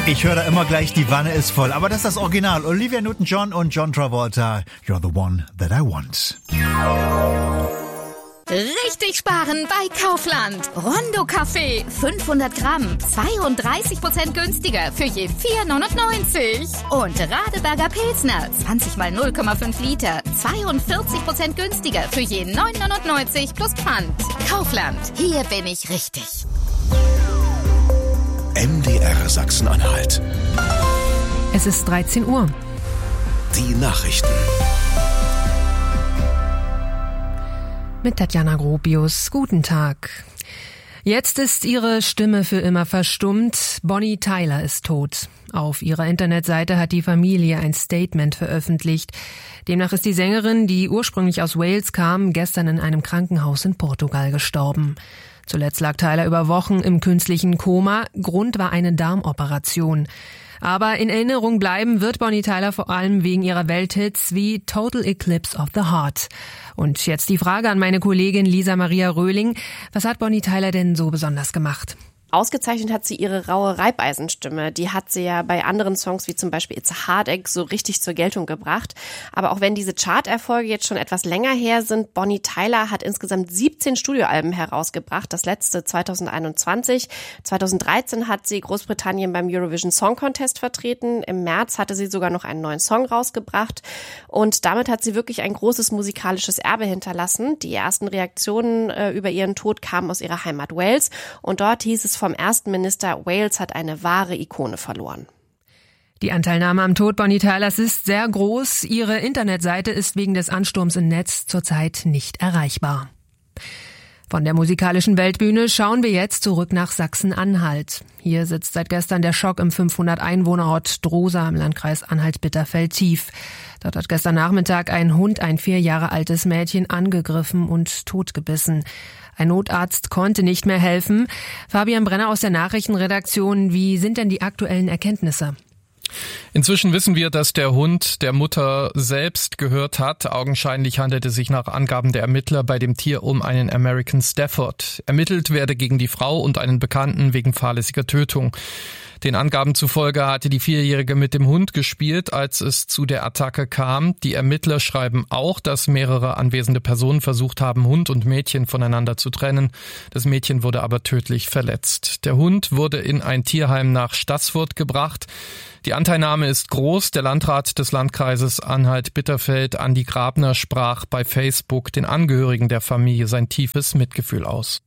Ich höre da immer gleich, die Wanne ist voll. Aber das ist das Original. Olivia Newton-John und John Travolta. You're the one that I want. Richtig sparen bei Kaufland. Rondo Kaffee, 500 Gramm, 32% günstiger für je 4,99. Und Radeberger Pilsner, 20 mal 0,5 Liter, 42% günstiger für je 9,99 plus Pfand. Kaufland, hier bin ich richtig. MDR Sachsen-Anhalt. Es ist 13 Uhr. Die Nachrichten. Mit Tatjana Gropius. Guten Tag. Jetzt ist ihre Stimme für immer verstummt. Bonnie Tyler ist tot. Auf ihrer Internetseite hat die Familie ein Statement veröffentlicht. Demnach ist die Sängerin, die ursprünglich aus Wales kam, gestern in einem Krankenhaus in Portugal gestorben. Zuletzt lag Tyler über Wochen im künstlichen Koma. Grund war eine Darmoperation. Aber in Erinnerung bleiben wird Bonnie Tyler vor allem wegen ihrer Welthits wie Total Eclipse of the Heart. Und jetzt die Frage an meine Kollegin Lisa Maria Röhling. Was hat Bonnie Tyler denn so besonders gemacht? Ausgezeichnet hat sie ihre raue Reibeisenstimme. Die hat sie ja bei anderen Songs wie zum Beispiel It's a Heartache so richtig zur Geltung gebracht. Aber auch wenn diese Charterfolge jetzt schon etwas länger her sind, Bonnie Tyler hat insgesamt 17 Studioalben herausgebracht. Das letzte 2021. 2013 hat sie Großbritannien beim Eurovision Song Contest vertreten. Im März hatte sie sogar noch einen neuen Song rausgebracht. Und damit hat sie wirklich ein großes musikalisches Erbe hinterlassen. Die ersten Reaktionen über ihren Tod kamen aus ihrer Heimat Wales. Und dort hieß es vom ersten Minister, Wales hat eine wahre Ikone verloren. Die Anteilnahme am Tod Bonnie Tylers ist sehr groß. Ihre Internetseite ist wegen des Ansturms im Netz zurzeit nicht erreichbar. Von der musikalischen Weltbühne schauen wir jetzt zurück nach Sachsen-Anhalt. Hier sitzt seit gestern der Schock im 500-Einwohnerort Drosa im Landkreis Anhalt-Bitterfeld-Tief. Dort hat gestern Nachmittag ein Hund ein 4 Jahre altes Mädchen angegriffen und totgebissen. Ein Notarzt konnte nicht mehr helfen. Fabian Brenner aus der Nachrichtenredaktion, wie sind denn die aktuellen Erkenntnisse? Inzwischen wissen wir, dass der Hund der Mutter selbst gehört hat. Augenscheinlich handelt es sich nach Angaben der Ermittler bei dem Tier um einen American Stafford. Ermittelt werde gegen die Frau und einen Bekannten wegen fahrlässiger Tötung. Den Angaben zufolge hatte die 4-Jährige mit dem Hund gespielt, als es zu der Attacke kam. Die Ermittler schreiben auch, dass mehrere anwesende Personen versucht haben, Hund und Mädchen voneinander zu trennen. Das Mädchen wurde aber tödlich verletzt. Der Hund wurde in ein Tierheim nach Staßfurt gebracht. Die Anteilnahme ist groß. Der Landrat des Landkreises Anhalt-Bitterfeld, Andi Grabner, sprach bei Facebook den Angehörigen der Familie sein tiefes Mitgefühl aus.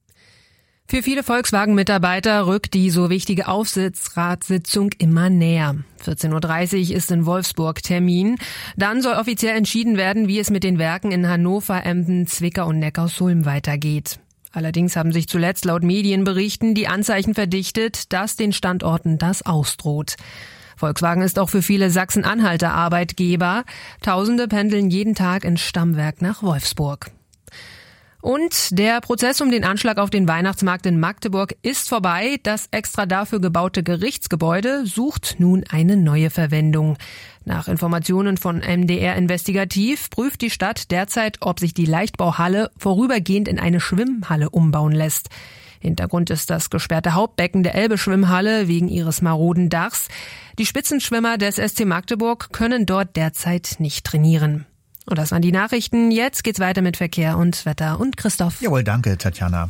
Für viele Volkswagen-Mitarbeiter rückt die so wichtige Aufsichtsratssitzung immer näher. 14.30 Uhr ist in Wolfsburg Termin. Dann soll offiziell entschieden werden, wie es mit den Werken in Hannover, Emden, Zwickau und Neckarsulm weitergeht. Allerdings haben sich zuletzt laut Medienberichten die Anzeichen verdichtet, dass den Standorten das ausdroht. Volkswagen ist auch für viele Sachsen-Anhalter Arbeitgeber. Tausende pendeln jeden Tag ins Stammwerk nach Wolfsburg. Und der Prozess um den Anschlag auf den Weihnachtsmarkt in Magdeburg ist vorbei. Das extra dafür gebaute Gerichtsgebäude sucht nun eine neue Verwendung. Nach Informationen von MDR Investigativ prüft die Stadt derzeit, ob sich die Leichtbauhalle vorübergehend in eine Schwimmhalle umbauen lässt. Hintergrund ist das gesperrte Hauptbecken der Elbe-Schwimmhalle wegen ihres maroden Dachs. Die Spitzenschwimmer des SC Magdeburg können dort derzeit nicht trainieren. Und das waren die Nachrichten. Jetzt geht's weiter mit Verkehr und Wetter und Christoph. Jawohl, danke, Tatjana.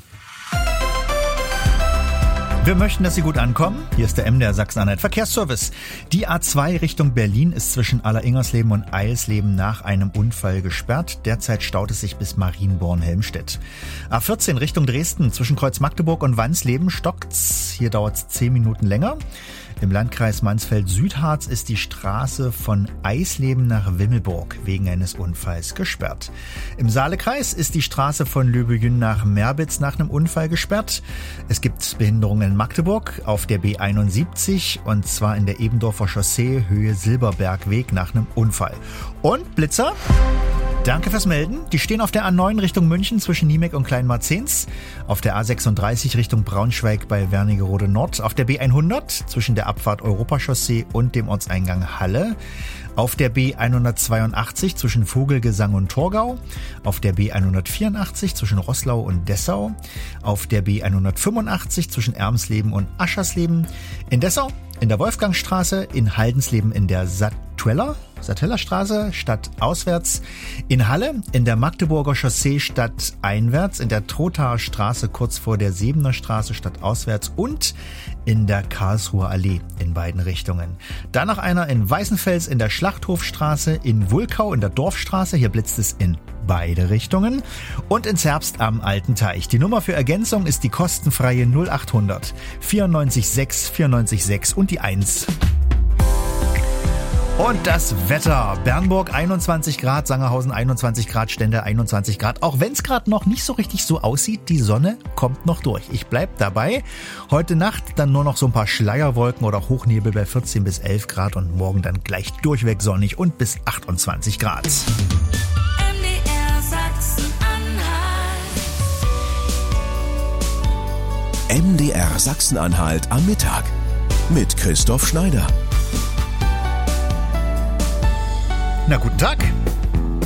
Wir möchten, dass Sie gut ankommen. Hier ist der MDR Sachsen-Anhalt Verkehrsservice. Die A2 Richtung Berlin ist zwischen Alleringers-Leben und Eilsleben nach einem Unfall gesperrt. Derzeit staut es sich bis Marienborn-Helmstedt. A14 Richtung Dresden zwischen Kreuz Magdeburg und Wansleben stockt's. Hier dauert's 10 Minuten länger. Im Landkreis Mansfeld-Südharz ist die Straße von Eisleben nach Wimmelburg wegen eines Unfalls gesperrt. Im Saalekreis ist die Straße von Löbejün nach Merbitz nach einem Unfall gesperrt. Es gibt Behinderungen in Magdeburg auf der B71 und zwar in der Ebendorfer Chaussee Höhe Silberbergweg nach einem Unfall. Und Blitzer? Danke fürs Melden. Die stehen auf der A9 Richtung München zwischen Niemek und Kleinmarzens, auf der A36 Richtung Braunschweig bei Wernigerode Nord, auf der B100 zwischen der Abfahrt Europachaussee und dem Ortseingang Halle, auf der B182 zwischen Vogelgesang und Torgau, auf der B184 zwischen Roßlau und Dessau, auf der B185 zwischen Ermsleben und Aschersleben, in Dessau in der Wolfgangstraße, in Haldensleben in der Satellerstraße stadtauswärts, in Halle in der Magdeburger Chaussee stadteinwärts, in der Trothaer Straße kurz vor der Sebener Straße stadtauswärts und in der Karlsruher Allee in beiden Richtungen. Dann noch einer in Weißenfels in der Schlachthofstraße, in Wulkau in der Dorfstraße, hier blitzt es in beide Richtungen, und in Zerbst am Alten Teich. Die Nummer für Ergänzung ist die kostenfreie 0800 94 6 94 6 und die 1. Und das Wetter. Bernburg 21 Grad, Sangerhausen 21 Grad, Stende 21 Grad. Auch wenn es gerade noch nicht so richtig so aussieht, die Sonne kommt noch durch. Ich bleib dabei. Heute Nacht dann nur noch so ein paar Schleierwolken oder Hochnebel bei 14 bis 11 Grad und morgen dann gleich durchweg sonnig und bis 28 Grad. MDR Sachsen-Anhalt am Mittag mit Christoph Schneider. Na, guten Tag.